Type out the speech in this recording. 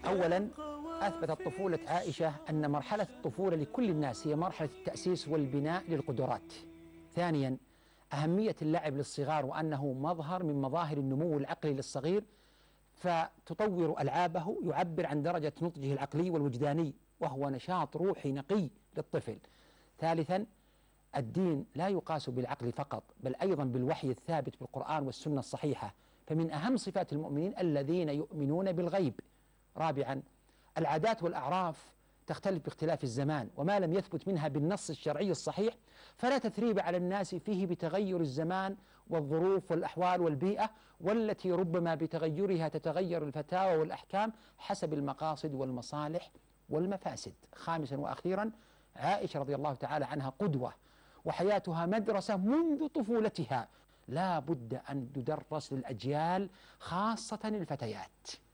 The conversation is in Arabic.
أولا، أثبتت طفولة عائشة أن مرحلة الطفولة لكل الناس هي مرحلة التأسيس والبناء للقدرات. ثانيا، أهمية اللعب للصغار وأنه مظهر من مظاهر النمو العقلي للصغير، فتطور ألعابه يعبر عن درجة نضجه العقلي والوجداني، وهو نشاط روحي نقي للطفل. ثالثا، الدين لا يقاس بالعقل فقط بل أيضا بالوحي الثابت بالقرآن والسنة الصحيحة، فمن أهم صفات المؤمنين الذين يؤمنون بالغيب. رابعا، العادات والأعراف تختلف باختلاف الزمان، وما لم يثبت منها بالنص الشرعي الصحيح فلا تثريب على الناس فيه بتغير الزمان والظروف والأحوال والبيئة، والتي ربما بتغيرها تتغير الفتاوى والأحكام حسب المقاصد والمصالح والمفاسد. خامسا وأخيرا، عائشة رضي الله تعالى عنها قدوة، وحياتها مدرسة منذ طفولتها لا بد أن تدرس للأجيال خاصة الفتيات.